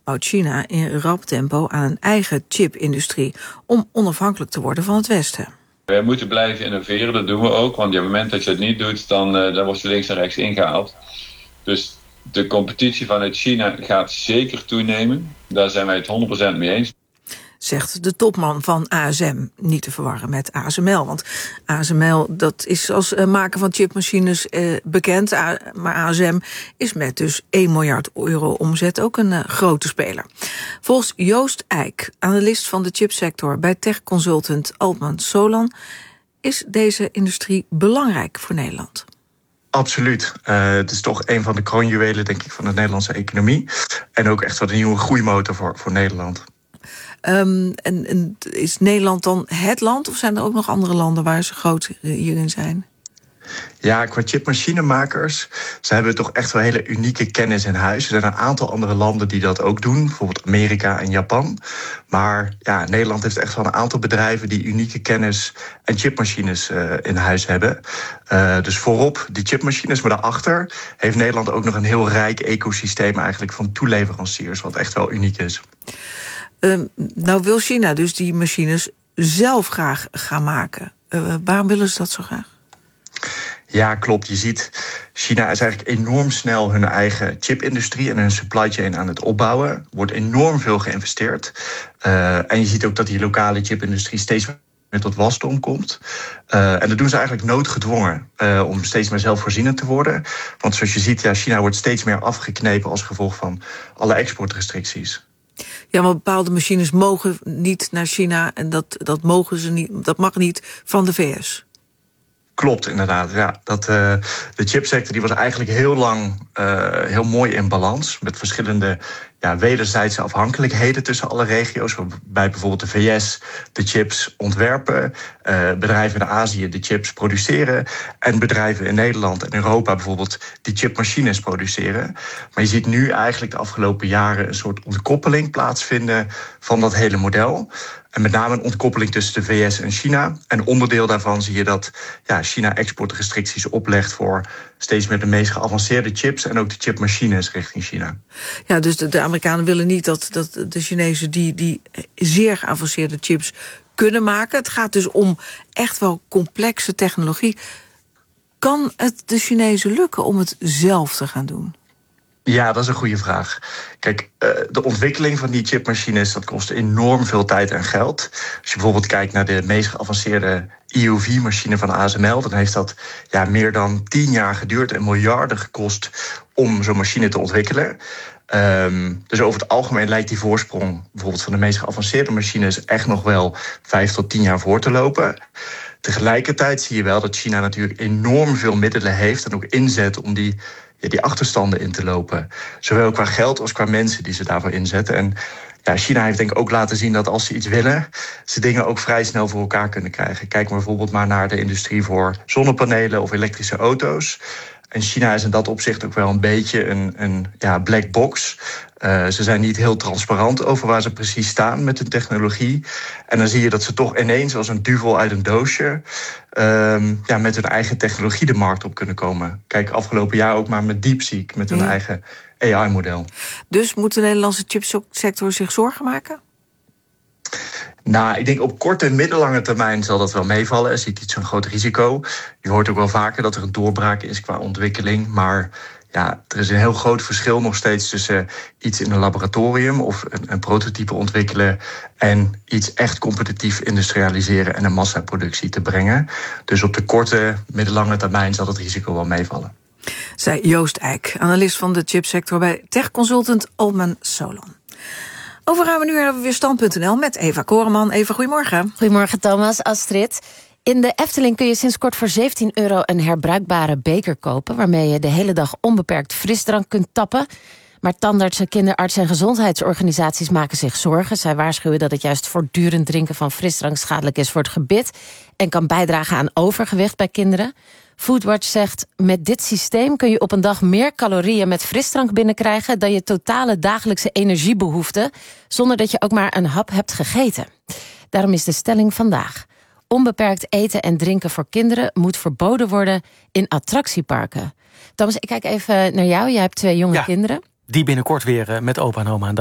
bouwt China in rap tempo aan een eigen chipindustrie om onafhankelijk te worden van het Westen. We moeten blijven innoveren, dat doen we ook. Want op het moment dat je het niet doet, dan wordt je links en rechts ingehaald. Dus de competitie vanuit China gaat zeker toenemen. Daar zijn wij het 100% mee eens. Zegt de topman van ASM. Niet te verwarren met ASML. Want ASML, dat is als maker van chipmachines bekend. Maar ASM is met dus 1 miljard euro omzet ook een grote speler. Volgens Joost Eijk, analist van de chipsector bij tech-consultant Altman Solon, is deze industrie belangrijk voor Nederland. Absoluut. Het is toch een van de kroonjuwelen, denk ik, van de Nederlandse economie. En ook echt wat een nieuwe groeimotor voor Nederland. En is Nederland dan het land, of zijn er ook nog andere landen waar ze groot hierin zijn? Ja, qua chipmachinemakers, ze hebben toch echt wel hele unieke kennis in huis. Er zijn een aantal andere landen die dat ook doen, bijvoorbeeld Amerika en Japan. Maar ja, Nederland heeft echt wel een aantal bedrijven die unieke kennis en chipmachines in huis hebben. Dus voorop die chipmachines, maar daarachter heeft Nederland ook nog een heel rijk ecosysteem eigenlijk van toeleveranciers, wat echt wel uniek is. Nou wil China dus die machines zelf graag gaan maken. Waarom willen ze dat zo graag? Ja, klopt. Je ziet, China is eigenlijk enorm snel hun eigen chipindustrie en hun supply chain aan het opbouwen. Er wordt enorm veel geïnvesteerd. En je ziet ook dat die lokale chipindustrie steeds meer tot wasdom komt. En dat doen ze eigenlijk noodgedwongen om steeds meer zelfvoorzienend te worden. Want zoals je ziet, ja, China wordt steeds meer afgeknepen als gevolg van alle exportrestricties. Ja, maar bepaalde machines mogen niet naar China en dat mogen ze niet, dat mag niet van de VS. Klopt, inderdaad. Ja, de chipsector die was eigenlijk heel lang heel mooi in balans, met verschillende wederzijdse afhankelijkheden tussen alle regio's. Waarbij bijvoorbeeld de VS de chips ontwerpen, bedrijven in Azië de chips produceren en bedrijven in Nederland en Europa bijvoorbeeld die chipmachines produceren. Maar je ziet nu eigenlijk de afgelopen jaren een soort ontkoppeling plaatsvinden van dat hele model. En met name een ontkoppeling tussen de VS en China. En onderdeel daarvan zie je dat China exportrestricties oplegt voor steeds meer de meest geavanceerde chips en ook de chipmachines richting China. Ja, dus de Amerikanen willen niet dat de Chinezen die zeer geavanceerde chips kunnen maken. Het gaat dus om echt wel complexe technologie. Kan het de Chinezen lukken om het zelf te gaan doen? Ja, dat is een goede vraag. Kijk, de ontwikkeling van die chipmachines, dat kost enorm veel tijd en geld. Als je bijvoorbeeld kijkt naar de meest geavanceerde EUV-machine van ASML, dan heeft dat meer dan 10 jaar geduurd en miljarden gekost om zo'n machine te ontwikkelen. Dus over het algemeen lijkt die voorsprong bijvoorbeeld van de meest geavanceerde machines echt nog wel 5 tot 10 jaar voor te lopen. Tegelijkertijd zie je wel dat China natuurlijk enorm veel middelen heeft en ook inzet om die achterstanden in te lopen. Zowel qua geld als qua mensen die ze daarvoor inzetten. En China heeft denk ik ook laten zien dat als ze iets willen, ze dingen ook vrij snel voor elkaar kunnen krijgen. Kijk maar bijvoorbeeld maar naar de industrie voor zonnepanelen of elektrische auto's. En China is in dat opzicht ook wel een beetje een black box. Ze zijn niet heel transparant over waar ze precies staan met hun technologie. En dan zie je dat ze toch ineens als een duvel uit een doosje met hun eigen technologie de markt op kunnen komen. Kijk, afgelopen jaar ook maar met DeepSeek, met hun eigen AI-model. Dus moet de Nederlandse chipsector zich zorgen maken? Nou, ik denk op korte en middellange termijn zal dat wel meevallen. Er zit niet zo'n groot risico. Je hoort ook wel vaker dat er een doorbraak is qua ontwikkeling. Maar er is een heel groot verschil nog steeds tussen iets in een laboratorium of een prototype ontwikkelen en iets echt competitief industrialiseren en een massaproductie te brengen. Dus op de korte, middellange termijn zal het risico wel meevallen. Zei Joost Eijk, analist van de chipsector bij tech-consultant Altman Solon. Over ruim een uur hebben we weer Stand.nl met Eva Koreman. Eva, goedemorgen. Goedemorgen Thomas, Astrid. In de Efteling kun je sinds kort voor €17 een herbruikbare beker kopen, waarmee je de hele dag onbeperkt frisdrank kunt tappen. Maar tandartsen, kinderartsen en gezondheidsorganisaties maken zich zorgen. Zij waarschuwen dat het juist voortdurend drinken van frisdrank schadelijk is voor het gebit en kan bijdragen aan overgewicht bij kinderen. Foodwatch zegt, met dit systeem kun je op een dag meer calorieën met frisdrank binnenkrijgen dan je totale dagelijkse energiebehoefte, zonder dat je ook maar een hap hebt gegeten. Daarom is de stelling vandaag: onbeperkt eten en drinken voor kinderen moet verboden worden in attractieparken. Thomas, ik kijk even naar jou. Jij hebt 2 jonge kinderen. Die binnenkort weer met opa en oma aan